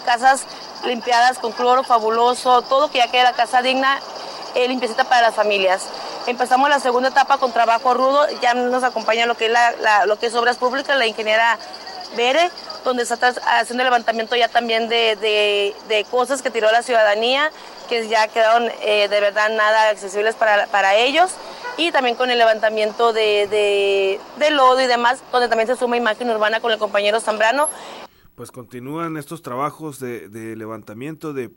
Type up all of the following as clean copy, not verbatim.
casas limpiadas con cloro fabuloso, todo que ya quede la casa digna, limpiecita para las familias. Empezamos la segunda etapa con trabajo rudo, ya nos acompaña lo que es lo que es obras públicas, la ingeniera Bere, donde está haciendo el levantamiento ya también de cosas que tiró la ciudadanía, que ya quedaron de verdad nada accesibles para ellos, y también con el levantamiento de lodo y demás, donde también se suma imagen urbana con el compañero Zambrano. Pues continúan estos trabajos de levantamiento de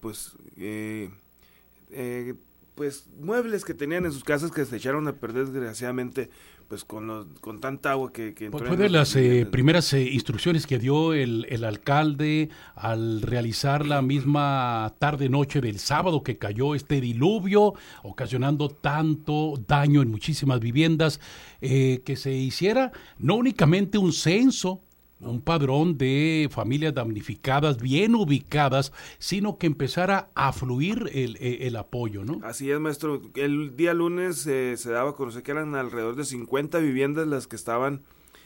pues muebles que tenían en sus casas que se echaron a perder desgraciadamente pues con tanta agua que entró. Fue de las primeras instrucciones que dio el alcalde al realizar la misma tarde-noche del sábado que cayó este diluvio, ocasionando tanto daño en muchísimas viviendas, que se hiciera no únicamente un censo, un padrón de familias damnificadas, bien ubicadas, sino que empezara a fluir el apoyo, ¿no? Así es, maestro. El día lunes se daba a conocer que eran alrededor de 50 viviendas las que estaban...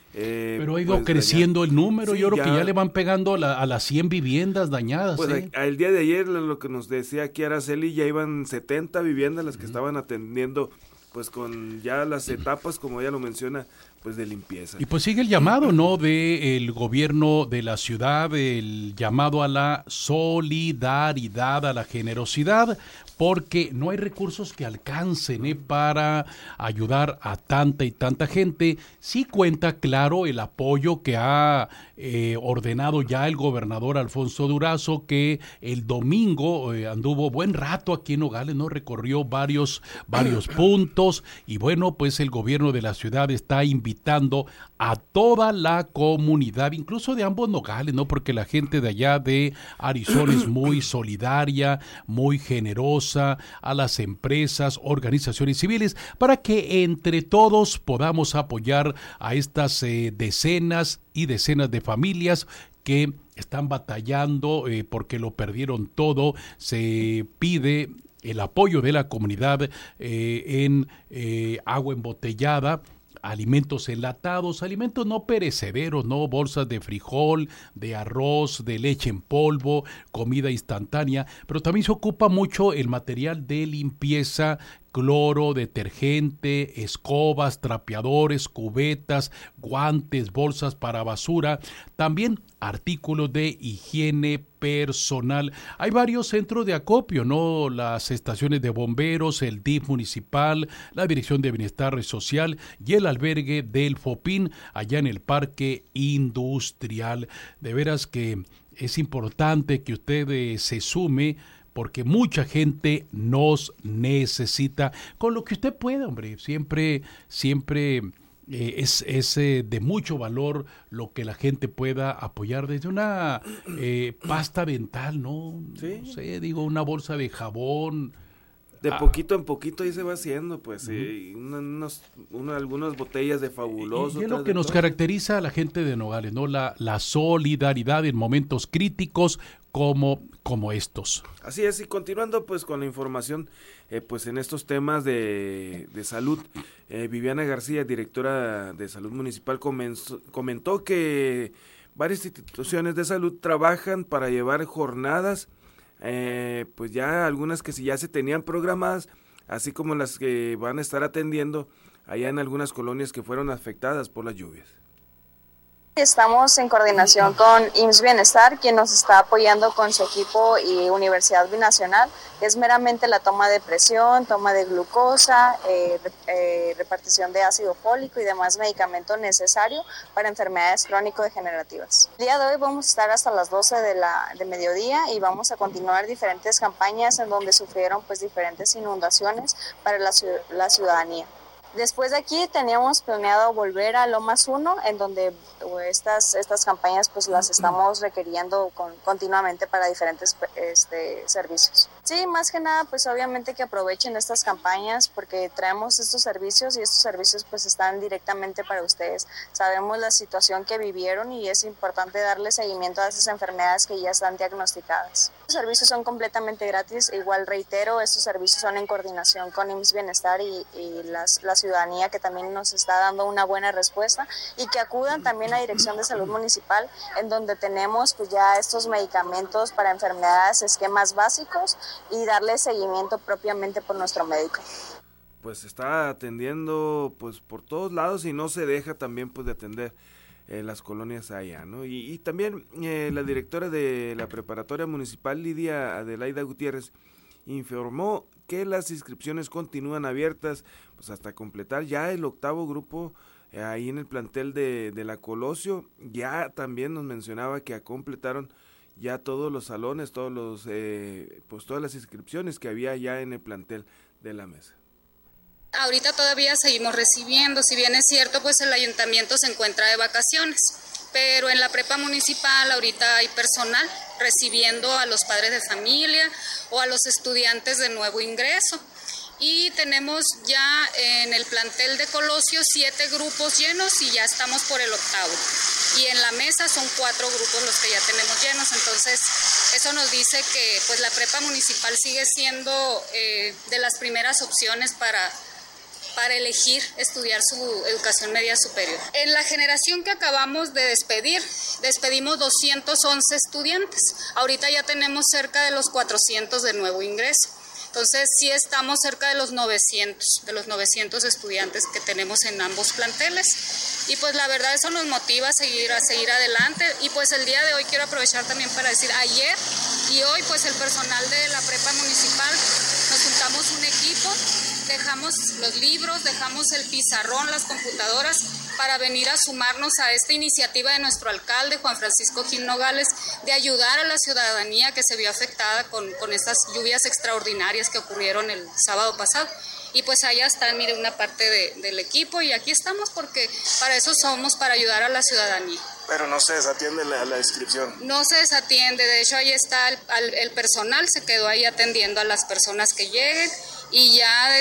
pero ha ido creciendo el número, sí, yo creo que ya le van pegando a las 100 viviendas dañadas. Pues el día de ayer, lo que nos decía aquí Araceli, ya iban 70 viviendas las que estaban atendiendo, pues con ya las etapas, como ella lo menciona, pues de limpieza. Y pues sigue el llamado, ¿no?, del gobierno de la ciudad, el llamado a la solidaridad, a la generosidad, porque no hay recursos que alcancen para ayudar a tanta y tanta gente. Sí cuenta, claro, el apoyo que ha ordenado ya el gobernador Alfonso Durazo, que el domingo anduvo buen rato aquí en Nogales, ¿no? Recorrió varios puntos, y bueno, pues el gobierno de la ciudad está invitando a toda la comunidad, incluso de ambos Nogales, ¿no? Porque la gente de allá de Arizona es muy solidaria, muy generosa, a las empresas, organizaciones civiles, para que entre todos podamos apoyar a estas decenas y decenas de familias que están batallando porque lo perdieron todo. Se pide el apoyo de la comunidad en agua embotellada, alimentos enlatados, alimentos no perecederos, ¿no? Bolsas de frijol, de arroz, de leche en polvo, comida instantánea, pero también se ocupa mucho el material de limpieza, cloro, detergente, escobas, trapeadores, cubetas, guantes, bolsas para basura, también artículos de higiene personal. Hay varios centros de acopio, ¿no? Las estaciones de bomberos, el DIF municipal, la Dirección de Bienestar Social y el albergue del FOPIN allá en el Parque Industrial. De veras que es importante que usted se sume, porque mucha gente nos necesita, con lo que usted pueda, hombre. Siempre es de mucho valor lo que la gente pueda apoyar, desde una pasta dental, ¿no? ¿Sí? No sé, digo, una bolsa de jabón. De poquito en poquito ahí se va haciendo, pues, algunas botellas de Fabuloso. Y es lo que nos caracteriza a la gente de Nogales, ¿no? La solidaridad en momentos críticos como estos. Así es, y continuando pues con la información, pues en estos temas de salud, Viviana García, directora de Salud Municipal, comentó que varias instituciones de salud trabajan para llevar jornadas, pues ya algunas que ya se tenían programadas, así como las que van a estar atendiendo allá en algunas colonias que fueron afectadas por las lluvias. Estamos en coordinación con IMSS Bienestar, quien nos está apoyando con su equipo, y Universidad Binacional. Es meramente la toma de presión, toma de glucosa, repartición de ácido fólico y demás medicamento necesario para enfermedades crónico-degenerativas. El día de hoy vamos a estar hasta las 12 de mediodía y vamos a continuar diferentes campañas en donde sufrieron pues diferentes inundaciones para la ciudadanía. Después de aquí teníamos planeado volver a Lomas 1, en donde estas campañas pues las estamos requiriendo continuamente para diferentes servicios. Sí, más que nada, pues obviamente que aprovechen estas campañas porque traemos estos servicios y estos servicios pues están directamente para ustedes. Sabemos la situación que vivieron y es importante darle seguimiento a esas enfermedades que ya están diagnosticadas. Los servicios son completamente gratis, igual reitero, estos servicios son en coordinación con IMSS Bienestar y la ciudadanía que también nos está dando una buena respuesta y que acudan también a Dirección de Salud Municipal en donde tenemos pues ya estos medicamentos para enfermedades, esquemas básicos y darle seguimiento propiamente por nuestro médico. Pues está atendiendo pues por todos lados y no se deja también pues de atender las colonias allá, ¿no? Y también la directora de la preparatoria municipal, Lidia Adelaida Gutiérrez, informó que las inscripciones continúan abiertas pues hasta completar ya el 8º grupo ahí en el plantel de la Colosio. Ya también nos mencionaba que completaron ya todos los salones, pues todas las inscripciones que había ya en el plantel de la mesa. Ahorita todavía seguimos recibiendo, si bien es cierto, pues el ayuntamiento se encuentra de vacaciones, pero en la prepa municipal ahorita hay personal recibiendo a los padres de familia o a los estudiantes de nuevo ingreso. Y tenemos ya en el plantel de Colosio 7 grupos llenos y ya estamos por el 8º. Y en la mesa son 4 grupos los que ya tenemos llenos, entonces eso nos dice que pues la prepa municipal sigue siendo de las primeras opciones para elegir estudiar su educación media superior. En la generación que acabamos de despedir, despedimos 211 estudiantes. Ahorita ya tenemos cerca de los 400 de nuevo ingreso. Entonces sí estamos cerca de los 900 estudiantes que tenemos en ambos planteles y pues la verdad eso nos motiva a seguir adelante y pues el día de hoy quiero aprovechar también para decir ayer y hoy pues el personal de la prepa municipal nos juntamos un equipo, dejamos los libros, dejamos el pizarrón, las computadoras para venir a sumarnos a esta iniciativa de nuestro alcalde, Juan Francisco Gil Nogales, de ayudar a la ciudadanía que se vio afectada con estas lluvias extraordinarias que ocurrieron el sábado pasado. Y pues allá está, mire, una parte del equipo y aquí estamos porque para eso somos, para ayudar a la ciudadanía. Pero no se desatiende la inscripción. No se desatiende, de hecho ahí está el personal, se quedó ahí atendiendo a las personas que lleguen y ya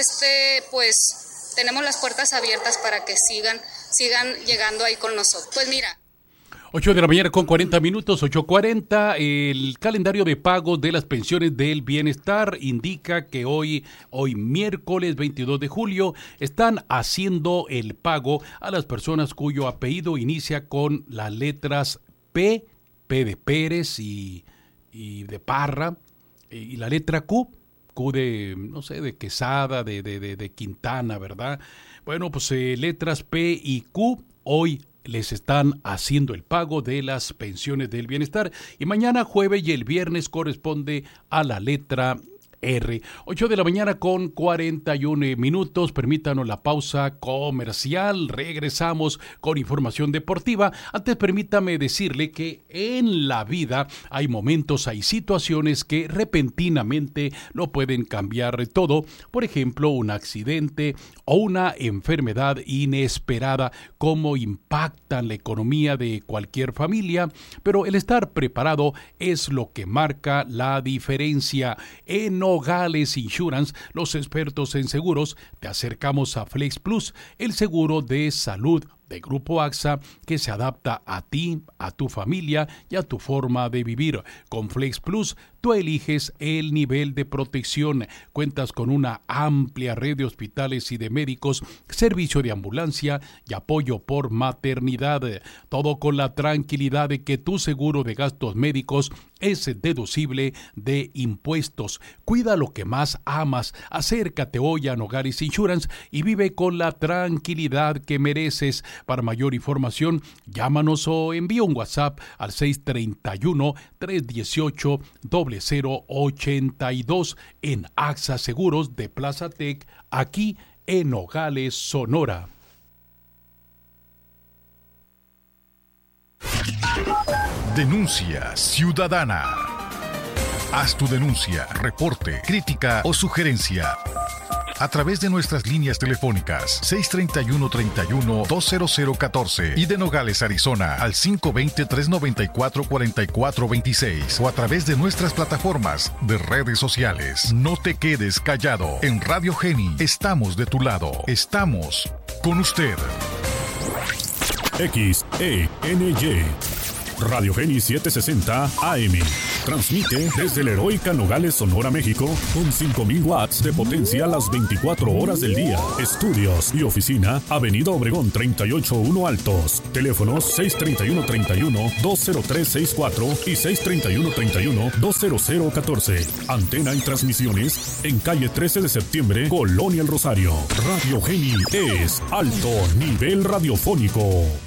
pues tenemos las puertas abiertas para que sigan llegando ahí con nosotros. Pues mira. 8 de la mañana con 40 minutos, 8:40. El calendario de pagos de las pensiones del bienestar indica que hoy miércoles 22 de julio, están haciendo el pago a las personas cuyo apellido inicia con las letras P de Pérez y de Parra, y la letra Q de, no sé, de Quesada, de Quintana, ¿verdad? Bueno, pues letras P y Q hoy les están haciendo el pago de las pensiones del bienestar y mañana jueves y el viernes corresponde a la letra R. 8 de la mañana con 41 minutos. Permítanos la pausa comercial. Regresamos con información deportiva. Antes permítame decirle que en la vida hay momentos, hay situaciones que repentinamente lo pueden cambiar todo. Por ejemplo, un accidente o una enfermedad inesperada, cómo impactan la economía de cualquier familia, pero el estar preparado es lo que marca la diferencia. En Nogales Insurance, los expertos en seguros, te acercamos a Flex Plus, el seguro de salud de Grupo AXA que se adapta a ti, a tu familia y a tu forma de vivir. Con Flex Plus, tú eliges el nivel de protección. Cuentas con una amplia red de hospitales y de médicos, servicio de ambulancia y apoyo por maternidad. Todo con la tranquilidad de que tu seguro de gastos médicos es deducible de impuestos. Cuida lo que más amas. Acércate hoy a Nogales Insurance y vive con la tranquilidad que mereces. Para mayor información, llámanos o envía un WhatsApp al 631-318-0082 en AXA Seguros de Plaza Tec, aquí en Nogales, Sonora. Denuncia ciudadana. Haz tu denuncia, reporte, crítica o sugerencia. a través de nuestras líneas telefónicas 631-31-20014 y de Nogales, Arizona al 520-394-4426 o a través de nuestras plataformas de redes sociales. No te quedes callado. En Radio Geni estamos de tu lado. Estamos con usted. XENY Radio Geni 760 AM. Transmite desde la heroica Nogales, Sonora, México, con 5,000 watts de potencia las 24 horas del día. Estudios y oficina, Avenida Obregón 381 Altos. Teléfonos 631-31-20364 y 631-31-20014. Antena y transmisiones en calle 13 de septiembre, Colonia El Rosario. Radio Geni es alto nivel radiofónico.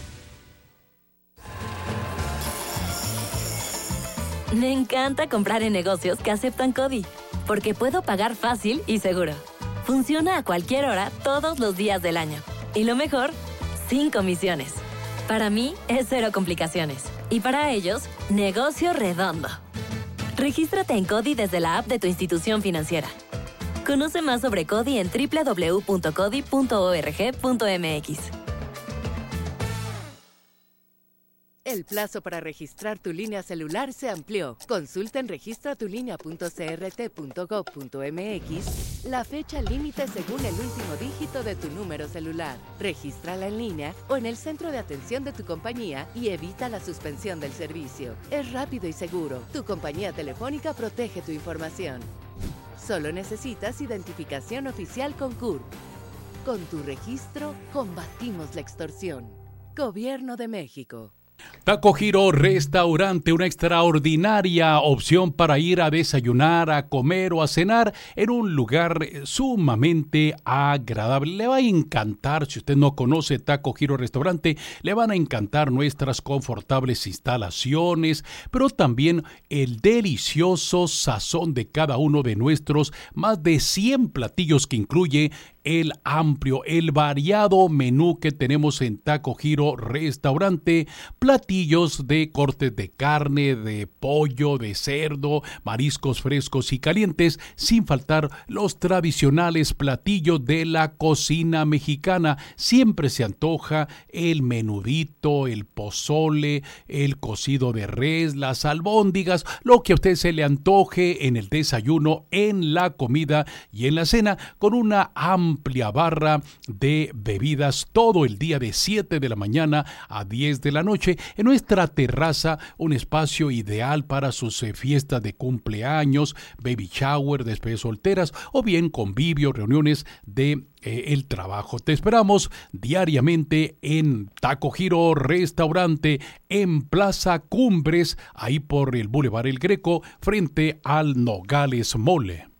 Me encanta comprar en negocios que aceptan CODI, porque puedo pagar fácil y seguro. Funciona a cualquier hora, todos los días del año. Y lo mejor, sin comisiones. Para mí, es cero complicaciones. Y para ellos, negocio redondo. Regístrate en CODI desde la app de tu institución financiera. Conoce más sobre CODI en www.codi.org.mx. El plazo para registrar tu línea celular se amplió. Consulta en registratulinea.crt.gov.mx la fecha límite según el último dígito de tu número celular. Regístrala en línea o en el centro de atención de tu compañía y evita la suspensión del servicio. Es rápido y seguro. Tu compañía telefónica protege tu información. Solo necesitas identificación oficial con CURP. Con tu registro, combatimos la extorsión. Gobierno de México. Taco Giro Restaurante, una extraordinaria opción para ir a desayunar, a comer o a cenar en un lugar sumamente agradable. Le va a encantar, si usted no conoce Taco Giro Restaurante, le van a encantar nuestras confortables instalaciones, pero también el delicioso sazón de cada uno de nuestros más de 100 platillos que incluye el amplio, el variado menú que tenemos en Taco Giro Restaurante. Platillos de cortes de carne, de pollo, de cerdo, mariscos frescos y calientes, sin faltar los tradicionales platillos de la cocina mexicana. Siempre se antoja el menudito, el pozole, el cocido de res, las albóndigas, lo que a usted se le antoje en el desayuno, en la comida y en la cena, con una amplia barra de bebidas todo el día de 7 de la mañana a 10 de la noche. En nuestra terraza, un espacio ideal para sus fiestas de cumpleaños, baby shower, despedidas solteras o bien convivio, reuniones de el trabajo. Te esperamos diariamente en Taco Giro Restaurante en Plaza Cumbres, ahí por el Boulevard El Greco, frente al Nogales Mole.